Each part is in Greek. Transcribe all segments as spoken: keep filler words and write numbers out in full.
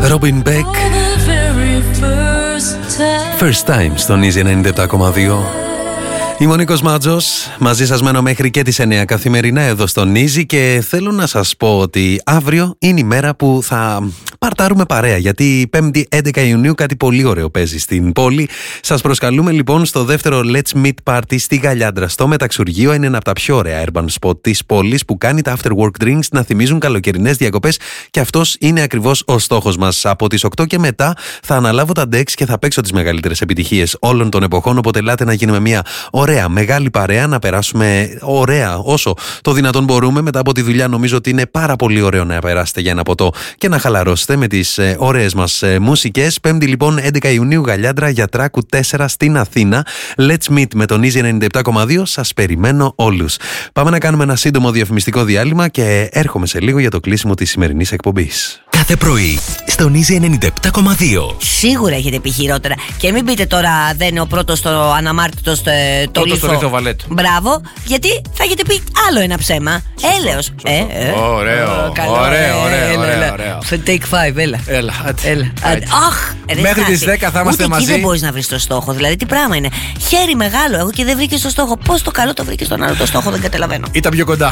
Robin Beck. First time στον Easy ενενήντα επτά κόμμα δύο. Είμαι ο Νίκος Μάτζος, μαζί σας μένω μέχρι και τις εννιά καθημερινά εδώ στον Easy και θέλω να σας πω ότι αύριο είναι η μέρα που θα παρτάρουμε παρέα, γιατί πέμπτη έντεκα Ιουνίου κάτι πολύ ωραίο παίζει στην πόλη. Σας προσκαλούμε λοιπόν στο δεύτερο Let's Meet Party στη Γαλιάντρα, στο Μεταξουργείο. Είναι ένα από τα πιο ωραία urban spot της πόλης που κάνει τα after work drinks να θυμίζουν καλοκαιρινές διακοπές και αυτός είναι ακριβώς ο στόχος μας. Από τις οκτώ και μετά θα αναλάβω τα decks και θα παίξω τις μεγαλύτερες επιτυχίες όλων των εποχών, οπότε ελάτε να γίνουμε μια ωραία, μεγάλη παρέα, να περάσουμε ωραία όσο το δυνατόν μπορούμε. Μετά από τη δουλειά νομίζω ότι είναι πάρα πολύ ωραίο να περάσετε για ένα ποτό και να χαλαρώσετε με τις ε, ωραίες μας ε, μουσικές. Πέμπτη λοιπόν έντεκα Ιουνίου Γαλιάντρα, Γιατράκου τέσσερα στην Αθήνα. Let's meet με τον Easy ενενήντα επτά κόμμα δύο. Σας περιμένω όλους. Πάμε να κάνουμε ένα σύντομο διαφημιστικό διάλειμμα και έρχομαι σε λίγο για το κλείσιμο της σημερινής εκπομπής. Κάθε πρωί στον Easy ενενήντα επτά κόμμα δύο. Σίγουρα έχετε πει χειρότερα. Και μην πείτε τώρα δεν είναι ο πρώτος στο αναμάρτητο στο το λίθο. Λίθο Βαλέτ. Μπράβο, γιατί θα έχετε πει άλλο ένα ψέμα. Έλεος. Ε, ε. Ωραίο. Ωραίο, ωραίο, ωραίο. Take five, έλα. Έλα. Έλα. Αχ, μέχρι τις δέκα θα είμαστε μαζί. Εκεί δεν μπορείς να βρεις το στόχο. Δηλαδή, τι πράγμα είναι. Χέρι μεγάλο έχω και δεν βρήκες το στόχο. Πώς το καλό το βρήκες στον άλλο το στόχο, δεν καταλαβαίνω. Ήταν πιο κοντά.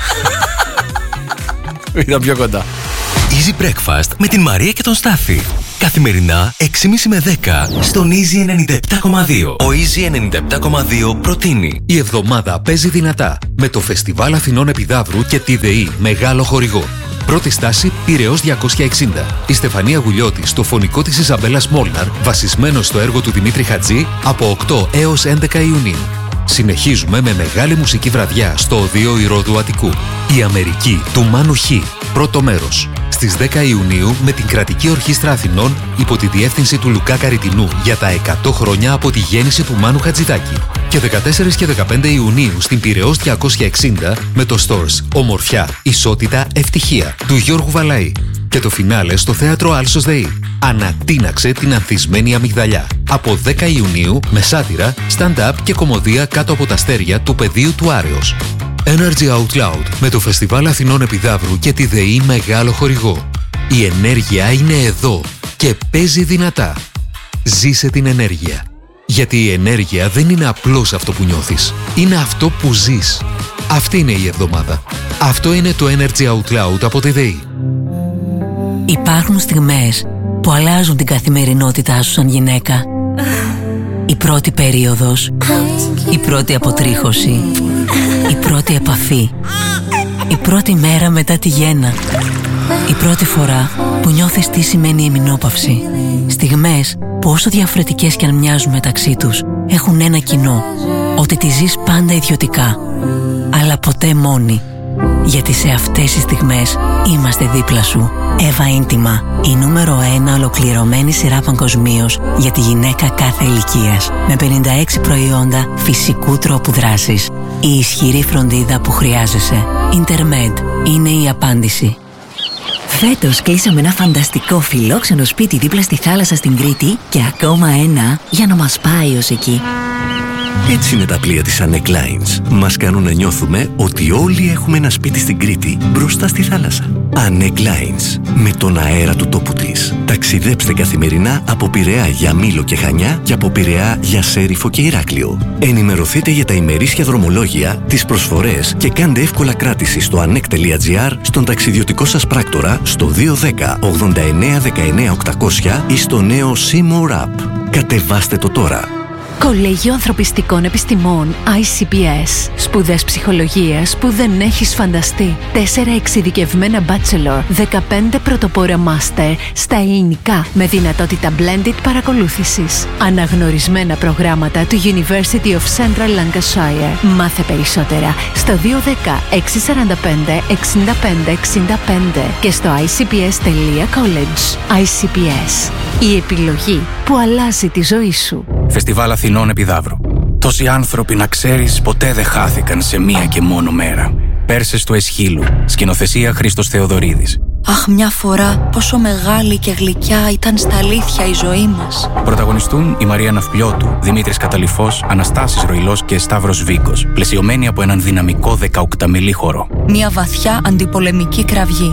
Ήταν πιο κοντά. Easy Breakfast με την Μαρία και τον Στάφη. Καθημερινά έξι και μισή με δέκα στον Easy ενενήντα επτά κόμμα δύο. Ο Easy ενενήντα επτά κόμμα δύο προτείνει. Η εβδομάδα παίζει δυνατά με το Φεστιβάλ Αθηνών Επιδαύρου και τη ΔΕΗ μεγάλο χορηγό. Πρώτη στάση Πειραιώς διακόσια εξήντα. Η Στεφανία Γουλιώτη στο φωνικό της Ιζαμπέλας Μόλναρ, βασισμένο στο έργο του Δημήτρη Χατζή, από οκτώ έως έντεκα Ιουνίου. Συνεχίζουμε με μεγάλη μουσική βραδιά στο Οδείο Ηρώδου Αττικού. Η Αμερική του Μάνου Χ. Πρώτο μέρος. Στις δέκα Ιουνίου με την Κρατική Ορχήστρα Αθηνών υπό τη διεύθυνση του Λουκά Καριτινού για τα εκατό χρόνια από τη γέννηση του Μάνου Χατζηδάκη. Και δεκατέσσερα και δεκαπέντε Ιουνίου στην Πειραιώς διακόσια εξήντα με το Stores Ομορφιά, Ισότητα, Ευτυχία του Γιώργου Βαλαή. Και το φινάλε στο Θέατρο Άλσος ΔΕΗ. Ανατείναξε την ανθισμένη αμυγδαλιά. Από δέκα Ιουνίου με σάτυρα, stand-up και κωμωδία κάτω από τα αστέρια του πεδίου του Άρεως. Energy Out Loud με το Φεστιβάλ Αθηνών Επιδαύρου και τη ΔΕΗ μεγάλο χορηγό. Η ενέργεια είναι εδώ και παίζει δυνατά. Ζήσε την ενέργεια. Γιατί η ενέργεια δεν είναι απλώς αυτό που νιώθεις. Είναι αυτό που ζεις. Αυτή είναι η εβδομάδα. Αυτό είναι το Energy Out Loud από τη ΔΕΗ. Υπάρχουν στιγμές που αλλάζουν την καθημερινότητά σου σαν γυναίκα. Η πρώτη περίοδος, η πρώτη αποτρίχωση, η πρώτη επαφή, η πρώτη μέρα μετά τη γέννα, η πρώτη φορά που νιώθεις τι σημαίνει εμεινόπαυση. Στιγμές που όσο διαφορετικές κι αν μοιάζουν μεταξύ τους, έχουν ένα κοινό, ότι τη ζεις πάντα ιδιωτικά, αλλά ποτέ μόνη. Γιατί σε αυτές τις στιγμές είμαστε δίπλα σου. Εύα Ίντιμα, η νούμερο ένα ολοκληρωμένη σειρά παγκοσμίως για τη γυναίκα κάθε ηλικίας. Με πενήντα έξι προϊόντα φυσικού τρόπου δράσης. Η ισχυρή φροντίδα που χρειάζεσαι. Intermed είναι η απάντηση. Φέτος κλείσαμε ένα φανταστικό φιλόξενο σπίτι δίπλα στη θάλασσα στην Κρήτη και ακόμα ένα για να μας πάει ως εκεί. Έτσι είναι τα πλοία της Anek Lines. Μας κάνουν να νιώθουμε ότι όλοι έχουμε ένα σπίτι στην Κρήτη, μπροστά στη θάλασσα. Anek Lines. Με τον αέρα του τόπου της. Ταξιδέψτε καθημερινά από Πειραιά για Μήλο και Χανιά και από Πειραιά για Σέριφο και Ηράκλειο. Ενημερωθείτε για τα ημερήσια δρομολόγια, τις προσφορές και κάντε εύκολα κράτηση στο anek τελεία gr, στον ταξιδιωτικό σας πράκτορα, στο δύο ένα μηδέν ογδόντα εννέα δεκαεννέα οκτακόσια ή στο νέο Seymour App. Κατεβάστε το τώρα. Κολέγιο Ανθρωπιστικών Επιστημών άι σι πι ες. Σπουδές ψυχολογίας που δεν έχεις φανταστεί. Τέσσερα εξειδικευμένα bachelor, δεκαπέντε πρωτοπόρα master στα ελληνικά με δυνατότητα blended παρακολούθησης. Αναγνωρισμένα προγράμματα του University of Central Lancashire. Μάθε περισσότερα στο δύο ένα μηδέν έξι τέσσερα πέντε εξήντα πέντε εξήντα πέντε και στο άι σι πι ες τελεία college. άι σι πι ες. Η επιλογή που αλλάζει τη ζωή σου. Φεστιβάλ Αθηνών Επιδαύρου. Τόσοι άνθρωποι να ξέρεις ποτέ δεν χάθηκαν σε μία και μόνο μέρα. Πέρσες του Εσχύλου. Σκηνοθεσία Χρήστος Θεοδωρίδης. Αχ, μια φορά πόσο μεγάλη και γλυκιά ήταν στα αλήθεια η ζωή μας. Πρωταγωνιστούν η Μαρία Ναυπλιώτου, Δημήτρης Καταλυφός, Αναστάσης Ροϊλός και Σταύρος Βίκος, πλαισιωμένοι από έναν δυναμικό δεκαοκταμιλή χορό. Μια βαθιά αντιπολεμική κραυγή.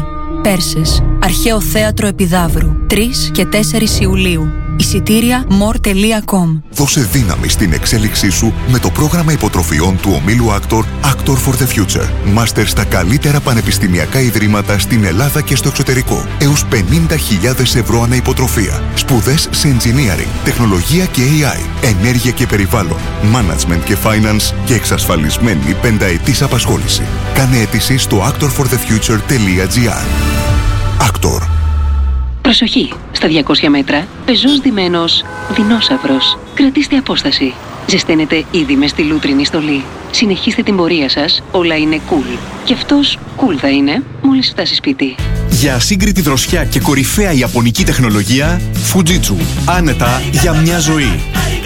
Πέρσες, Αρχαίο Θέατρο Επιδαύρου, τρεις και τέσσερις Ιουλίου. Εισιτήρια more τελεία com. Δώσε δύναμη στην εξέλιξή σου με το πρόγραμμα υποτροφιών του ομίλου Actor Actor for the Future. Μάστερ στα καλύτερα πανεπιστημιακά ιδρύματα στην Ελλάδα και στο εξωτερικό. Έως πενήντα χιλιάδες ευρώ ανά υποτροφία. Σπουδές σε engineering, τεχνολογία και έι άι, ενέργεια και περιβάλλον, management και finance και εξασφαλισμένη πενταετής απασχόληση. Κάνε αίτηση στο actor for the future τελεία gr. Actor. Προσοχή! Στα διακόσια μέτρα, πεζός ντυμένος δεινόσαυρος. Κρατήστε απόσταση. Ζεσταίνετε ήδη με στη λούτρινη στολή. Συνεχίστε την πορεία σας, όλα είναι cool. Και αυτός cool θα είναι μόλις φτάσει σπίτι. Για ασύγκριτη δροσιά και κορυφαία ιαπωνική τεχνολογία, Fujitsu. Άνετα για μια ζωή.